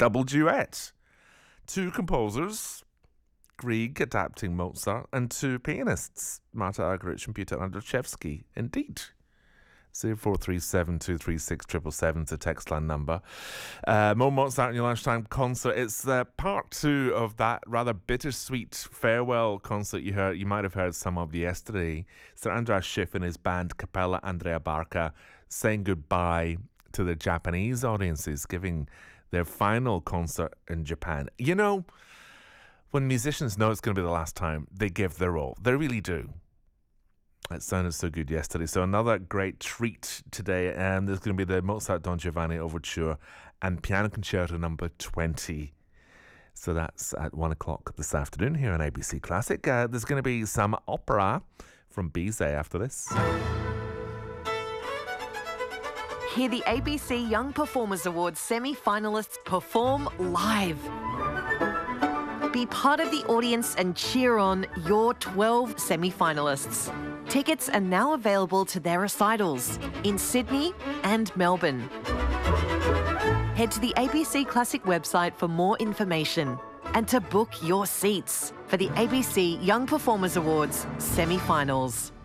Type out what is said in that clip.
double duet. Two composers, Grieg adapting Mozart, and two pianists, Marta Argerich and Peter Andrzejewski. Indeed. 0437236777 is the text line number. More Mozart in your lunchtime concert. It's part two of that rather bittersweet farewell concert you heard. You might have heard some of yesterday. Sir Andras Schiff and his band Capella Andrea Barca saying goodbye to the Japanese audiences, giving their final concert in Japan. You know, when musicians know it's going to be the last time, they give their all. They really do. It sounded so good yesterday. So another great treat today. There's going to be the Mozart Don Giovanni Overture and Piano Concerto number 20. So that's at 1 o'clock this afternoon here on ABC Classic. There's going to be some opera from Bizet after this. Hear the ABC Young Performers Awards semi-finalists perform live. Be part of the audience and cheer on your 12 semi-finalists. Tickets are now available to their recitals in Sydney and Melbourne. Head to the ABC Classic website for more information and to book your seats for the ABC Young Performers Awards semi-finals.